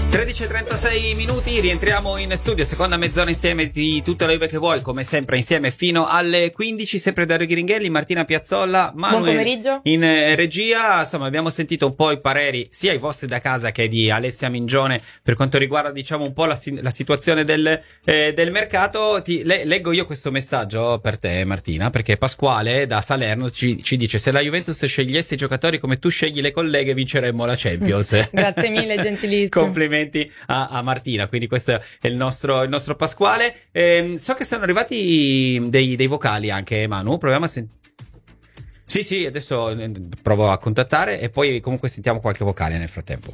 13:36 minuti, rientriamo in studio, seconda mezz'ora insieme di tutta la Juve che vuoi, come sempre insieme fino alle 15, sempre Dario Ghiringhelli, Martina Piazzolla, Manuel in regia. Insomma, abbiamo sentito un po' i pareri, sia i vostri da casa che di Alessia Mingione, per quanto riguarda, diciamo, un po' la situazione del mercato. Leggo io questo messaggio per te, Martina, perché Pasquale da Salerno ci dice: se la Juventus scegliesse i giocatori come tu scegli le colleghe, vinceremmo la Champions. Grazie mille, gentilissimo. Complimenti a Martina. Quindi questo è il nostro Pasquale. So che sono arrivati dei vocali anche, Manu, proviamo a sentire. Sì, adesso provo a contattare e poi comunque sentiamo qualche vocale nel frattempo.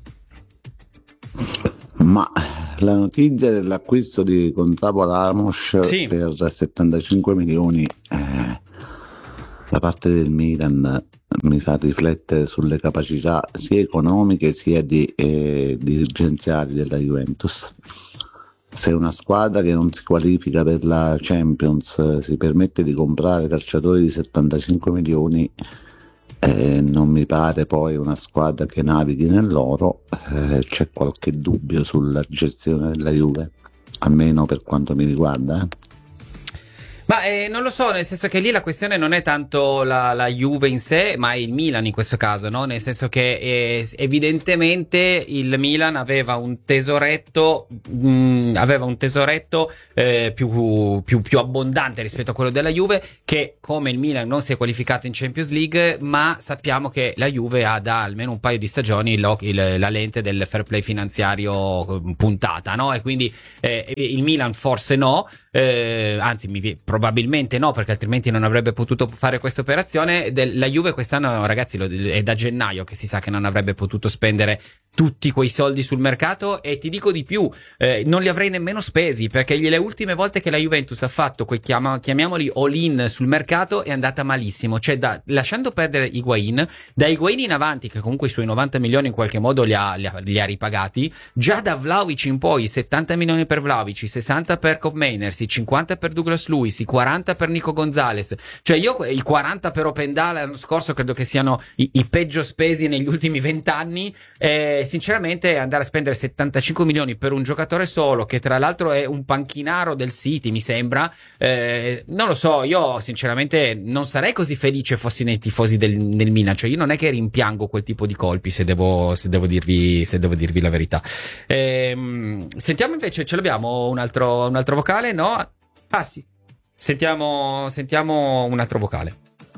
Ma la notizia dell'acquisto di Gonzalo Ramos per 75 milioni da parte del Milan mi fa riflettere sulle capacità sia economiche sia dirigenziali della Juventus. Se una squadra che non si qualifica per la Champions si permette di comprare calciatori di 75 milioni, non mi pare poi una squadra che navighi nell'oro. C'è qualche dubbio sulla gestione della Juve, almeno per quanto mi riguarda. Ma non lo so, nel senso che lì la questione non è tanto la Juve in sé, ma il Milan in questo caso, no? Nel senso che evidentemente il Milan aveva un tesoretto più abbondante rispetto a quello della Juve, che come il Milan non si è qualificato in Champions League, ma sappiamo che la Juve ha da almeno un paio di stagioni la lente del fair play finanziario puntata, no? E quindi il Milan forse no, anzi probabilmente no, perché altrimenti non avrebbe potuto fare questa operazione. La Juve quest'anno, ragazzi, è da gennaio che si sa che non avrebbe potuto spendere tutti quei soldi sul mercato, e ti dico di più, non li avrei nemmeno spesi, perché le ultime volte che la Juventus ha fatto quei chiamiamoli all-in sul mercato è andata malissimo, cioè lasciando perdere Higuain, da Higuain in avanti, che comunque i suoi 90 milioni in qualche modo li ha ripagati, già da Vlahovic in poi 70 milioni per Vlahovic, 60 per Kopp Mainers, 50 per Douglas Luiz, 40 per Nico Gonzalez, cioè io i 40 per Opendale l'anno scorso credo che siano i peggio spesi negli ultimi 20 anni. Sinceramente andare a spendere 75 milioni per un giocatore solo, che tra l'altro è un panchinaro del City, mi sembra, non lo so, io sinceramente non sarei così felice fossi nei tifosi del Milan, cioè io non è che rimpiango quel tipo di colpi, se devo dirvi la verità. Sentiamo invece, ce l'abbiamo un altro vocale, no? Ah sì, sentiamo un altro vocale.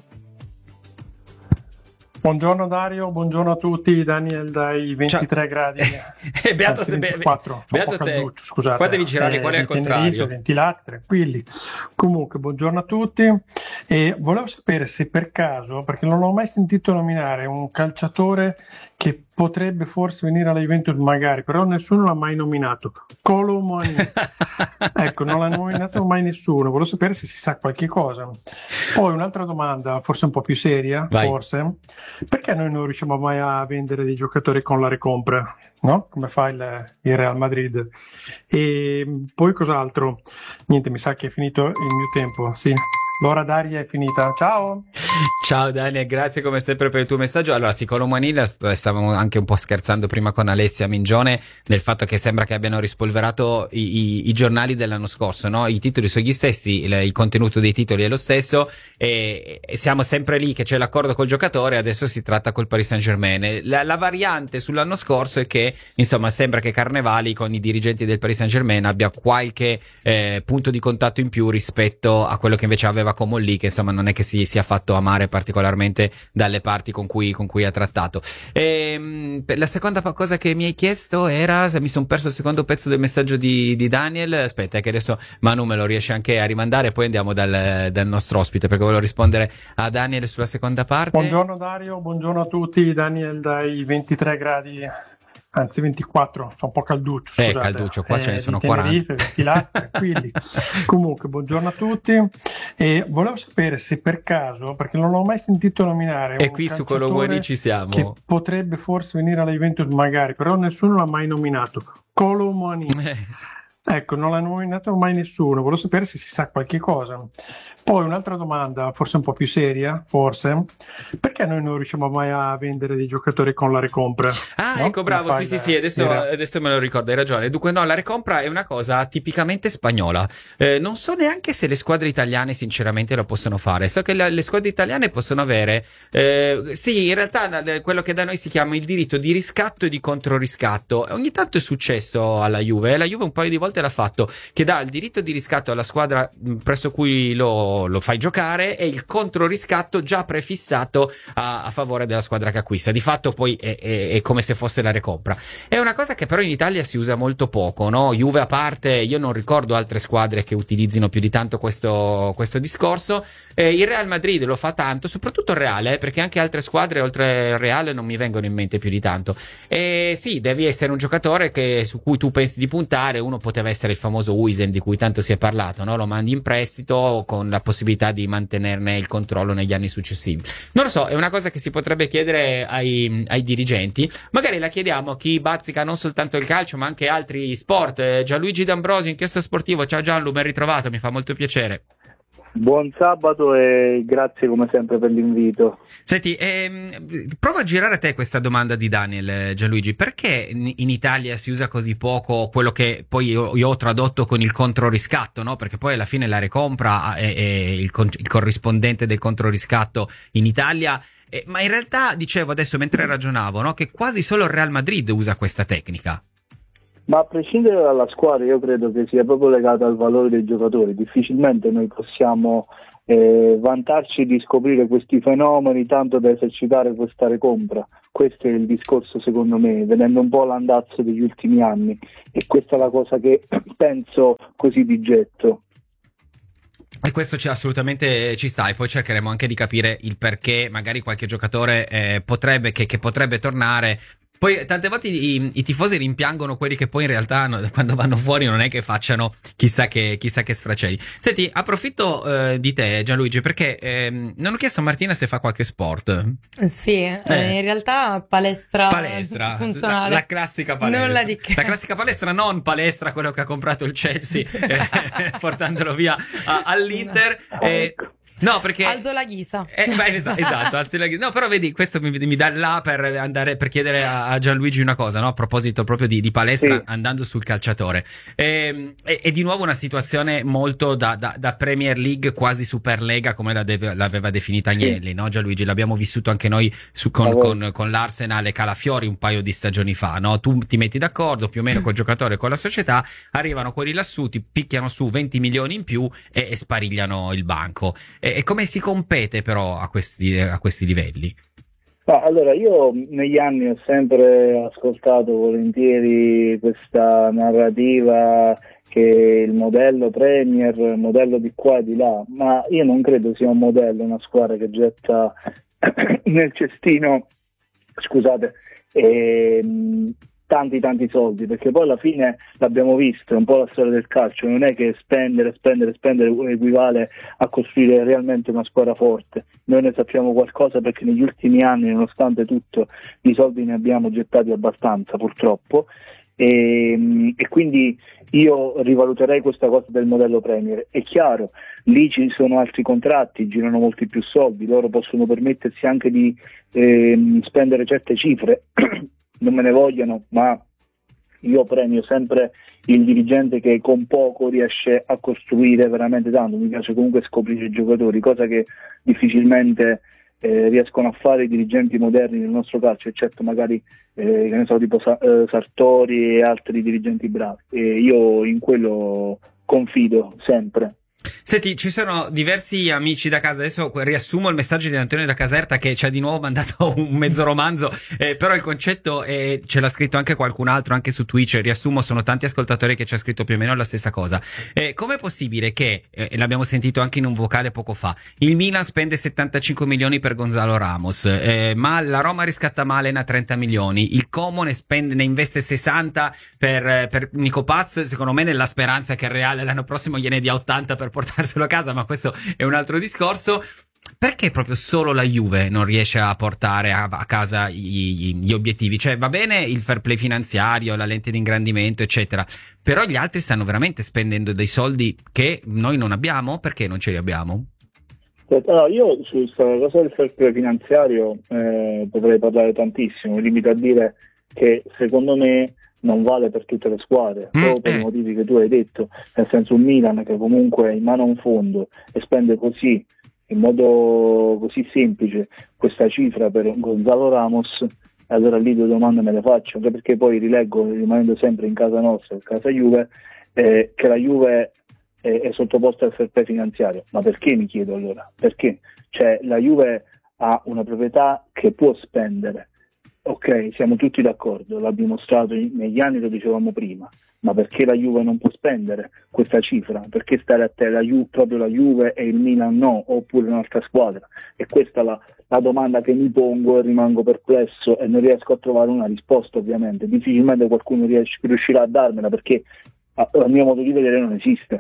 Buongiorno Dario, buongiorno a tutti, Daniel dai 23 gradi. Beato te, 24, beato te. Scusate. Qua devi girare qual è al contrario. Ventilati, tranquilli. Comunque, buongiorno a tutti. E volevo sapere se per caso, perché non l'ho mai sentito nominare, un calciatore che potrebbe forse venire alla Juventus magari, però nessuno l'ha mai nominato. Kolo Muani. Ecco, non l'ha nominato mai nessuno. Volevo sapere se si sa qualche cosa. Poi un'altra domanda, forse un po' più seria. Vai. Forse. Perché noi non riusciamo mai a vendere dei giocatori con la recompra, no? Come fa il Real Madrid. E poi cos'altro? Niente, mi sa che è finito il mio tempo. Sì, l'ora d'aria è finita. Ciao! Ciao Daniel, grazie come sempre per il tuo messaggio. Allora, sì, Kolo Muani, stavamo anche un po' scherzando prima con Alessia Mingione del fatto che sembra che abbiano rispolverato i giornali dell'anno scorso, no? I titoli sono gli stessi, il contenuto dei titoli è lo stesso, e siamo sempre lì che c'è l'accordo col giocatore. Adesso si tratta col Paris Saint-Germain. La variante sull'anno scorso è che, insomma, sembra che Carnevali con i dirigenti del Paris Saint-Germain abbia qualche punto di contatto in più rispetto a quello che invece aveva Comolli, che insomma non è che si sia fatto amare particolarmente dalle parti con cui ha trattato. La seconda cosa che mi hai chiesto era, se mi sono perso il secondo pezzo del messaggio di Daniel. Aspetta, che adesso Manu me lo riesce anche a rimandare, poi andiamo dal nostro ospite, perché volevo rispondere a Daniel sulla seconda parte. Buongiorno Dario, buongiorno a tutti, Daniel dai 23 gradi, anzi 24, fa un po' calduccio, scusate. Calduccio, qua ce ne sono Tenerife, 40. ventilati, tranquilli. Comunque, buongiorno a tutti. E volevo sapere se per caso, perché non l'ho mai sentito nominare, E qui su Kolo Muani ci siamo. che potrebbe forse venire alla Juventus magari, però nessuno l'ha mai nominato. Kolo Muani. Ecco, non l'ha nominato mai nessuno, volevo sapere se si sa qualche cosa. Poi un'altra domanda, forse un po' più seria, forse, perché noi non riusciamo mai a vendere dei giocatori con la recompra? Ah, No? ecco, bravo, sì, adesso me lo ricordo, hai ragione. Dunque, no, la recompra è una cosa tipicamente spagnola. Non so neanche se le squadre italiane sinceramente lo possono fare. So che le squadre italiane possono avere, sì, in realtà quello che da noi si chiama il diritto di riscatto e di controriscatto. Ogni tanto è successo alla Juve, e la Juve un paio di volte l'ha fatto, che dà il diritto di riscatto alla squadra presso cui lo fai giocare e il controriscatto già prefissato a favore della squadra che acquista. Di fatto poi è come se fosse la recompra. È una cosa che però in Italia si usa molto poco, no? Juve a parte, io non ricordo altre squadre che utilizzino più di tanto questo discorso. Il Real Madrid lo fa tanto, soprattutto il Real, perché anche altre squadre oltre il Real non mi vengono in mente più di tanto. E sì, devi essere un giocatore su cui tu pensi di puntare. Uno poteva essere il famoso Huijsen di cui tanto si è parlato, no? Lo mandi in prestito con la possibilità di mantenerne il controllo negli anni successivi. Non lo so, è una cosa che si potrebbe chiedere ai dirigenti. Magari la chiediamo a chi bazzica non soltanto il calcio ma anche altri sport. Gianluigi D'Ambrosio, Inchiesta Sportivo. Ciao Gianlu, ben ritrovato, mi fa molto piacere. Buon sabato e grazie come sempre per l'invito. Senti, provo a girare a te questa domanda di Daniel, Gianluigi. Perché in Italia si usa così poco quello che poi io ho tradotto con il controriscatto, no? Perché poi alla fine la recompra è il corrispondente del controriscatto in Italia. Ma in realtà, dicevo adesso mentre ragionavo, no? Che quasi solo il Real Madrid usa questa tecnica. Ma a prescindere dalla squadra, io credo che sia proprio legato al valore dei giocatori. Difficilmente noi possiamo vantarci di scoprire questi fenomeni tanto da esercitare questa recompra. Questo è il discorso, secondo me, vedendo un po' l'andazzo degli ultimi anni, e questa è la cosa che penso così di getto. E questo assolutamente ci sta, e poi cercheremo anche di capire il perché magari qualche giocatore potrebbe tornare. Poi tante volte i tifosi rimpiangono quelli che poi in realtà quando vanno fuori non è che facciano chissà che sfracelli. Senti, approfitto di te Gianluigi, perché non ho chiesto a Martina se fa qualche sport. Sì, in realtà palestra funzionale. La classica palestra. Nulla di che. La classica palestra, non palestra quello che ha comprato il Chelsea portandolo via all'Inter. No, perché alzo la ghisa. Esatto, alzo la ghisa. No, però vedi, questo mi dà là per chiedere a Gianluigi una cosa, no? A proposito proprio di palestra, sì, andando sul calciatore. E di nuovo una situazione molto da Premier League, quasi Superlega, come l'aveva definita Agnelli, sì, no? Gianluigi, l'abbiamo vissuto anche noi con l'Arsenal e Calafiori un paio di stagioni fa, no? Tu ti metti d'accordo più o meno col giocatore e con la società, arrivano quelli lassù, ti picchiano su 20 milioni in più e sparigliano il banco. E come si compete però a questi livelli? Allora, io negli anni ho sempre ascoltato volentieri questa narrativa che il modello Premier, modello di qua e di là, ma io non credo sia un modello, una squadra che getta nel cestino, scusate, tanti soldi, perché poi alla fine l'abbiamo visto, è un po' la storia del calcio, non è che spendere equivale a costruire realmente una squadra forte. Noi ne sappiamo qualcosa perché negli ultimi anni, nonostante tutto, i soldi ne abbiamo gettati abbastanza, purtroppo, e quindi io rivaluterei questa cosa del modello Premier. È chiaro, lì ci sono altri contratti, girano molti più soldi, loro possono permettersi anche di spendere certe cifre. Non me ne vogliono, ma io premio sempre il dirigente che con poco riesce a costruire veramente tanto. Mi piace comunque scoprire i giocatori, cosa che difficilmente riescono a fare i dirigenti moderni nel nostro calcio, eccetto magari che ne so, tipo Sartori e altri dirigenti bravi, e io in quello confido sempre. Senti, ci sono diversi amici da casa, adesso riassumo il messaggio di Antonio da Caserta che ci ha di nuovo mandato un mezzo romanzo, però il concetto ce l'ha scritto anche qualcun altro, anche su Twitch, riassumo, sono tanti ascoltatori che ci ha scritto più o meno la stessa cosa. Com'è possibile che, l'abbiamo sentito anche in un vocale poco fa, il Milan spende 75 milioni per Gonzalo Ramos, ma la Roma riscatta Malen a 30 milioni, il Como ne investe 60 per Nico Paz, secondo me nella speranza che il Reale l'anno prossimo gliene dia 80 per portarselo a casa, ma questo è un altro discorso. Perché proprio solo la Juve non riesce a portare a casa gli obiettivi? Cioè, va bene il fair play finanziario, la lente di ingrandimento, eccetera, però gli altri stanno veramente spendendo dei soldi che noi non abbiamo? Perché non ce li abbiamo? Allora, io su questa cosa del fair play finanziario potrei parlare tantissimo, mi limito a dire che secondo me non vale per tutte le squadre, proprio per i motivi che tu hai detto, nel senso un Milan che comunque in mano a un fondo e spende così, in modo così semplice, questa cifra per Gonzalo Ramos, allora lì due domande me le faccio, anche perché poi rileggo, rimanendo sempre in casa nostra, in casa Juve, che la Juve è sottoposta al fair play finanziario. Ma perché, mi chiedo allora? Perché? Cioè la Juve ha una proprietà che può spendere, ok, siamo tutti d'accordo, l'ha dimostrato negli anni, lo dicevamo prima, ma perché la Juve non può spendere questa cifra? Perché stare a te proprio la Juve e il Milan no, oppure un'altra squadra? E questa è la domanda che mi pongo e rimango perplesso e non riesco a trovare una risposta, ovviamente. Difficilmente qualcuno riuscirà a darmela, perché a mio modo di vedere non esiste.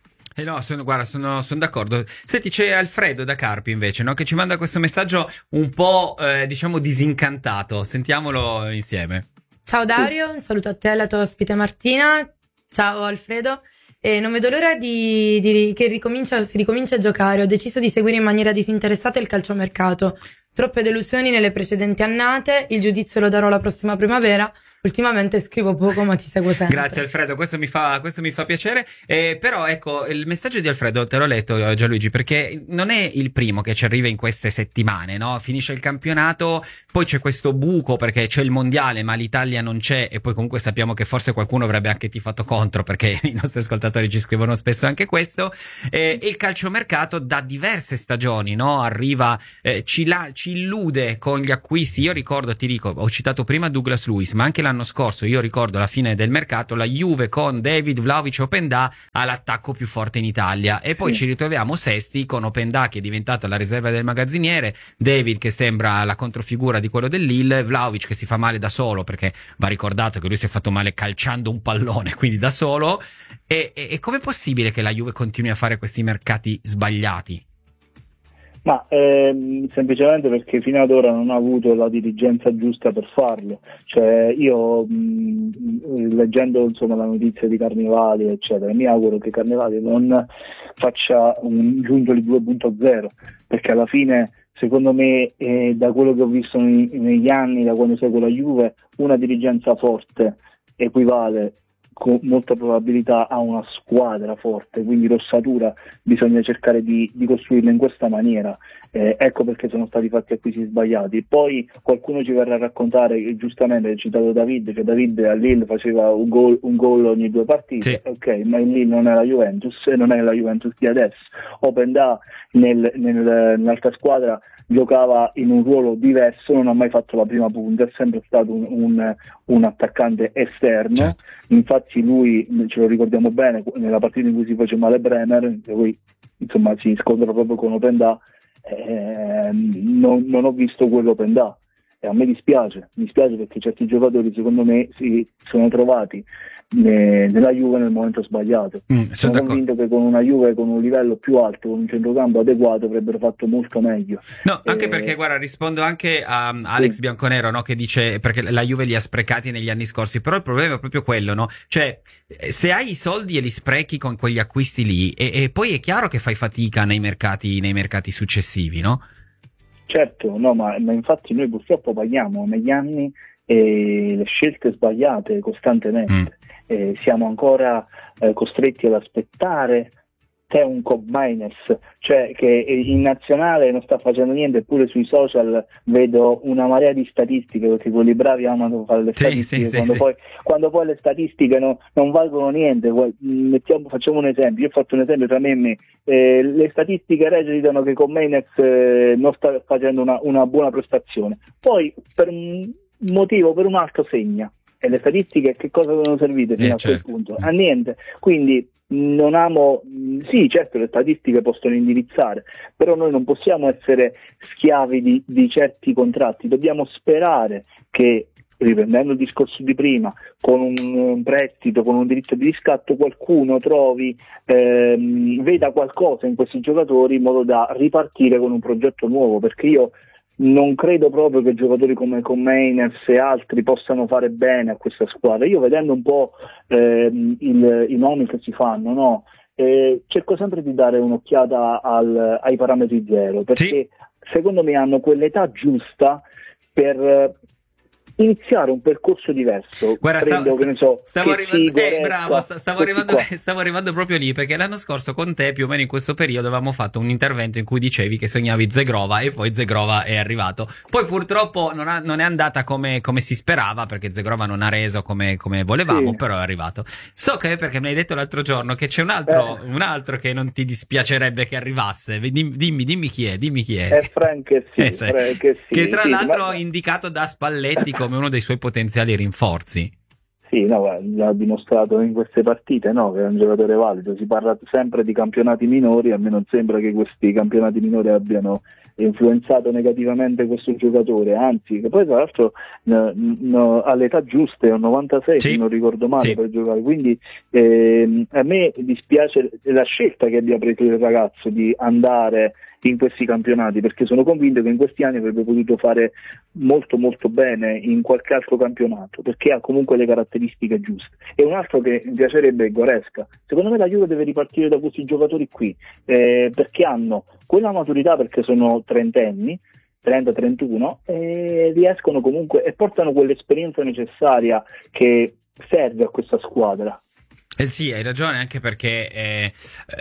No, sono d'accordo. Senti, c'è Alfredo da Carpi invece, no? Che ci manda questo messaggio un po' diciamo disincantato. Sentiamolo insieme. Ciao Dario, un saluto a te e alla tua ospite Martina. Ciao Alfredo. Non vedo l'ora che si ricomincia a giocare. Ho deciso di seguire in maniera disinteressata il calciomercato. Troppe delusioni nelle precedenti annate. Il giudizio lo darò la prossima primavera. Ultimamente scrivo poco, ma ti seguo sempre. Grazie Alfredo, questo mi fa piacere. Però ecco, il messaggio di Alfredo te l'ho letto, Gianluigi, perché non è il primo che ci arriva in queste settimane, no? Finisce il campionato, poi c'è questo buco perché c'è il mondiale, ma l'Italia non c'è, e poi comunque sappiamo che forse qualcuno avrebbe anche tifato contro, perché i nostri ascoltatori ci scrivono spesso anche questo. Il calciomercato da diverse stagioni, no? Arriva, ci illude con gli acquisti. Io ricordo, ti dico, ho citato prima Douglas Luiz, ma anche l'anno scorso, io ricordo alla fine del mercato, la Juve con David, Vlahovic e Openda ha l'attacco più forte in Italia, e poi ci ritroviamo sesti con Openda che è diventata la riserva del magazziniere, David che sembra la controfigura di quello del Lille, Vlahovic che si fa male da solo, perché va ricordato che lui si è fatto male calciando un pallone, quindi da solo. E com'è possibile che la Juve continui a fare questi mercati sbagliati? Ma semplicemente perché fino ad ora non ha avuto la dirigenza giusta per farlo. Cioè io leggendo insomma la notizia di Carnevali eccetera, mi auguro che Carnevali non faccia un Giuntoli 2.0, perché alla fine secondo me da quello che ho visto negli anni, da quando seguo la Juve, una dirigenza forte equivale con molta probabilità a una squadra forte, quindi l'ossatura bisogna cercare di costruirla in questa maniera. Ecco perché sono stati fatti acquisti sbagliati. Poi qualcuno ci verrà a raccontare che giustamente, hai citato David, che David a Lille faceva un gol ogni 2 partite, sì. Ok, ma il Lille non è la Juventus e non è la Juventus di adesso. Openda nell'altra squadra giocava in un ruolo diverso, non ha mai fatto la prima punta, è sempre stato un attaccante esterno. Certo. Infatti lui, ce lo ricordiamo bene, nella partita in cui si fece male Bremer, poi insomma si scontra proprio con Openda, non ho visto quello Openda, e a me dispiace perché certi giocatori secondo me si sono trovati nella Juve nel momento sbagliato. Sono convinto che con una Juve con un livello più alto, con un centrocampo adeguato, avrebbero fatto molto meglio. No, anche perché guarda, rispondo anche a Alex Bianconero, no, che dice perché la Juve li ha sprecati negli anni scorsi, però il problema è proprio quello, no? Cioè, se hai i soldi e li sprechi con quegli acquisti lì, e poi è chiaro che fai fatica nei mercati successivi, no? Certo, no, ma infatti noi purtroppo paghiamo negli anni le scelte sbagliate costantemente. Siamo ancora costretti ad aspettare un Kob-Mainers, cioè che in nazionale non sta facendo niente, eppure sui social vedo una marea di statistiche, perché quelli bravi amano fare le statistiche, quando poi le statistiche non valgono niente. Facciamo un esempio, io ho fatto un esempio tra me e me, le statistiche recitano che Kob-Mainers non sta facendo una buona prestazione, poi per un motivo o per un altro segna. E le statistiche che cosa devono servire fino a quel punto? A niente. Quindi non amo, sì, certo le statistiche possono indirizzare, però noi non possiamo essere schiavi di certi contratti, dobbiamo sperare che riprendendo il discorso di prima, con un prestito, con un diritto di riscatto, qualcuno trovi, veda qualcosa in questi giocatori in modo da ripartire con un progetto nuovo, perché io non credo proprio che giocatori come Meiners e altri possano fare bene a questa squadra. Io vedendo un po' i nomi che si fanno, no? Cerco sempre di dare un'occhiata ai parametri zero, perché secondo me hanno quell'età giusta per iniziare un percorso diverso. Guarda, stavo Goretzka, arrivando proprio lì, perché l'anno scorso con te più o meno in questo periodo avevamo fatto un intervento in cui dicevi che sognavi Zegrova, e poi Zegrova è arrivato. Poi purtroppo non è andata come si sperava, perché Zegrova non ha reso come volevamo, però è arrivato. So che, perché mi hai detto l'altro giorno che c'è un altro che non ti dispiacerebbe che arrivasse. Dimmi chi è. È Frank, che tra l'altro indicato da Spalletti come uno dei suoi potenziali rinforzi. Sì, no, l'ha dimostrato in queste partite, no, che è un giocatore valido. Si parla sempre di campionati minori, a me non sembra che questi campionati minori abbiano influenzato negativamente questo giocatore, anzi, che poi tra l'altro all'età giusta è un 96, se non ricordo male, per giocare, quindi a me dispiace la scelta che abbia preso il ragazzo di andare in questi campionati, perché sono convinto che in questi anni avrebbe potuto fare molto molto bene in qualche altro campionato, perché ha comunque le caratteristiche giuste. E un altro che mi piacerebbe è Goretzka. Secondo me la Juve deve ripartire da questi giocatori qui, perché hanno quella maturità, perché sono trentenni, 30-31, e riescono comunque e portano quell'esperienza necessaria che serve a questa squadra. Sì, hai ragione, anche perché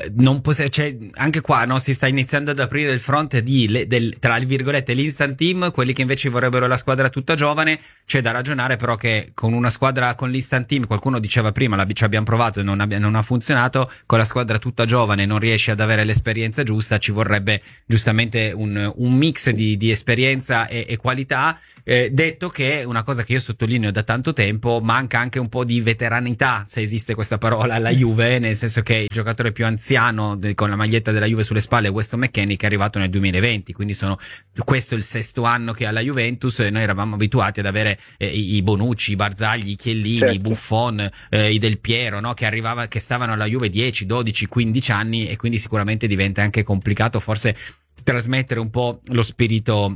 anche qua, no, si sta iniziando ad aprire il fronte tra virgolette l'instant team, quelli che invece vorrebbero la squadra tutta giovane. C'è da ragionare però che con una squadra con l'instant team, qualcuno diceva prima, ci abbiamo provato e non ha funzionato, con la squadra tutta giovane non riesci ad avere l'esperienza giusta, ci vorrebbe giustamente un mix di esperienza e qualità. Detto che una cosa che io sottolineo da tanto tempo, manca anche un po' di veteranità, se esiste questa parola, alla Juve, nel senso che il giocatore più anziano con la maglietta della Juve sulle spalle è Weston McKennie, che è arrivato nel 2020, quindi questo è il 6º anno che ha la Juventus, e noi eravamo abituati ad avere i Bonucci, i Barzagli, i Chiellini, i Buffon, i Del Piero, no? che stavano alla Juve 10, 12, 15 anni, e quindi sicuramente diventa anche complicato forse trasmettere un po' lo spirito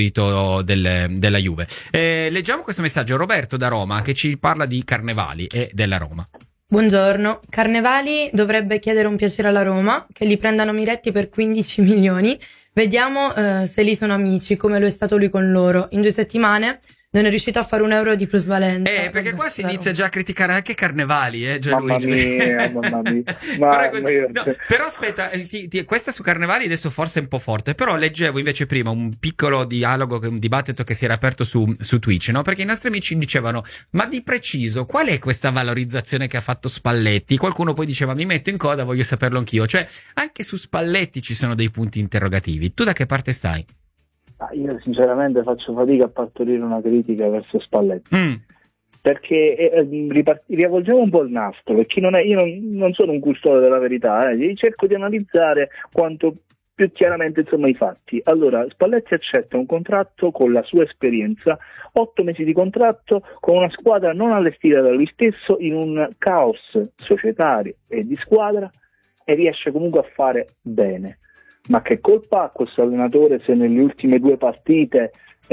della Juve. Leggiamo questo messaggio. Roberto da Roma, che ci parla di Carnevali e della Roma. Buongiorno, Carnevali dovrebbe chiedere un piacere alla Roma, che li prendano Miretti per 15 milioni. Vediamo se li sono amici, come lo è stato lui con loro. In 2 settimane non è riuscito a fare €1 di plusvalenza. Perché qua si inizia già a criticare anche Carnevali, Gianluigi. Mamma mia. Però aspetta, questa su Carnevali adesso forse è un po' forte, però leggevo invece prima un piccolo dialogo, un dibattito che si era aperto su Twitch, no? Perché i nostri amici dicevano: ma di preciso qual è questa valorizzazione che ha fatto Spalletti? Qualcuno poi diceva: mi metto in coda, voglio saperlo anch'io. Cioè anche su Spalletti ci sono dei punti interrogativi. Tu da che parte stai? Io sinceramente faccio fatica a partorire una critica verso Spalletti, perché riavvolgiamo un po' il nastro, perché io non sono un custode della verità, cerco di analizzare quanto più chiaramente i fatti. Allora, Spalletti accetta un contratto con la sua esperienza, 8 mesi di contratto con una squadra non allestita da lui stesso, in un caos societario e di squadra, e riesce comunque a fare bene. Ma che colpa ha questo allenatore se nelle ultime 2 partite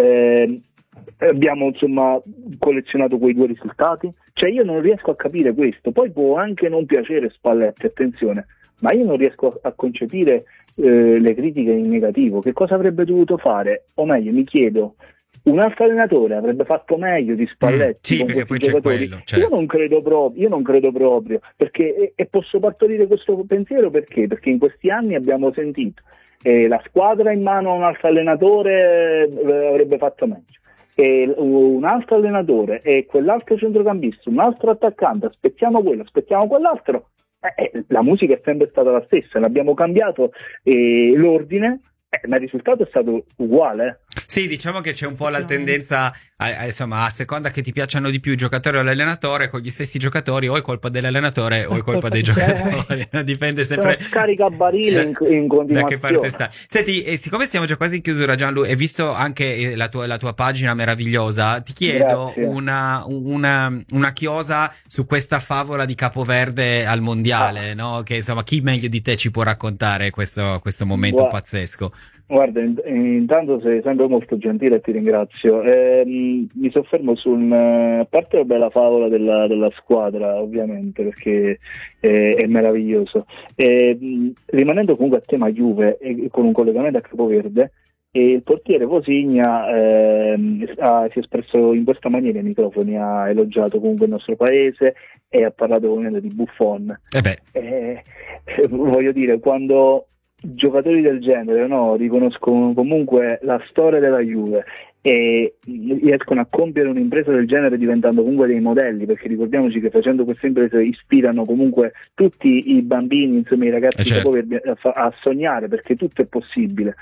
abbiamo collezionato quei 2 risultati? Cioè io non riesco a capire questo. Poi può anche non piacere Spalletti, attenzione, ma io non riesco a concepire le critiche in negativo. Che cosa avrebbe dovuto fare? O meglio, mi chiedo, un altro allenatore avrebbe fatto meglio di Spalletti? Sì, perché poi c'è quello, certo. Io non credo proprio, perché e posso partorire questo pensiero perché in questi anni abbiamo sentito la squadra in mano a un altro allenatore avrebbe fatto meglio, e un altro allenatore e quell'altro centrocampista, un altro attaccante, aspettiamo quell'altro. La musica è sempre stata la stessa, l'abbiamo cambiato l'ordine, ma il risultato è stato uguale. Sì, diciamo che c'è un po' la tendenza, insomma, a seconda che ti piacciono di più i giocatori o l'allenatore, con gli stessi giocatori o è colpa dell'allenatore o è colpa dei giocatori, dipende sempre scaricabarile in continuazione. Da che parte sta. Senti, siccome siamo già quasi in chiusura, Gianlu, e visto anche la tua pagina meravigliosa, ti chiedo una chiosa su questa favola di Capoverde al mondiale, no? Che insomma, chi meglio di te ci può raccontare questo momento pazzesco? Guarda, intanto sei sempre molto gentile e ti ringrazio. Mi soffermo a parte la favola della squadra, ovviamente, perché è meraviglioso. Rimanendo comunque a tema Juve e con un collegamento a Capoverde, il portiere Vosigna si è espresso in questa maniera ai microfoni, ha elogiato comunque il nostro paese e ha parlato ovviamente di Buffon. Voglio dire, quando giocatori del genere, no, riconoscono comunque la storia della Juve e riescono a compiere un'impresa del genere diventando comunque dei modelli, perché ricordiamoci che facendo queste imprese ispirano comunque tutti i bambini, insomma i ragazzi a sognare, perché tutto è possibile.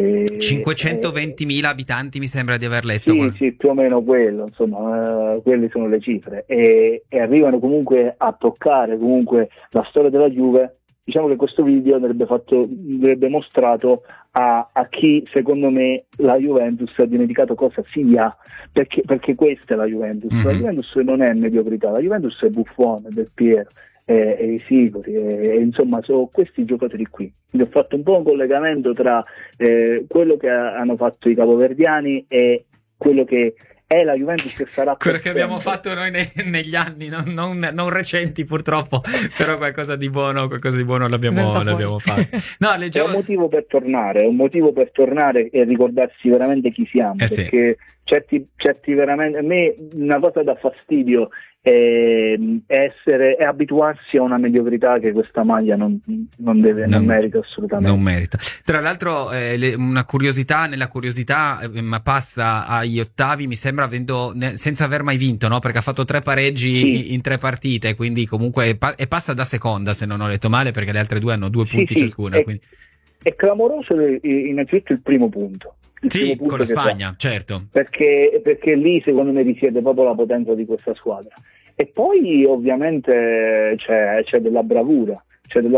520.000 abitanti mi sembra di aver letto. Sì, più o meno quello, insomma, quelle sono le cifre e arrivano comunque a toccare comunque la storia della Juve. Diciamo che questo video andrebbe mostrato a chi, secondo me, la Juventus ha dimenticato cosa sia, perché questa è la Juventus. La Juventus non è mediocrità, la Juventus è Buffon, Del Piero, e i Sicuri, insomma sono questi giocatori qui. Quindi ho fatto un po' un collegamento tra quello che hanno fatto i capoverdiani e quello che è la Juventus, che sarà quello che abbiamo fatto noi negli anni, non recenti purtroppo, però qualcosa di buono l'abbiamo fatto. No, leggevo... È un motivo per tornare e ricordarsi veramente chi siamo, perché certi veramente, a me una cosa dà fastidio è abituarsi a una mediocrità che questa maglia non merita assolutamente. Non merita. Tra l'altro una curiosità nella curiosità, ma passa agli ottavi, mi sembra, senza aver mai vinto, no? Perché ha fatto 3 pareggi in 3 partite, quindi comunque e passa da seconda, se non ho letto male, perché le altre 2 hanno 2 punti ciascuna. È clamoroso innanzitutto il primo punto. Con la Spagna, certo. Perché lì secondo me risiede proprio la potenza di questa squadra. E poi ovviamente c'è della bravura,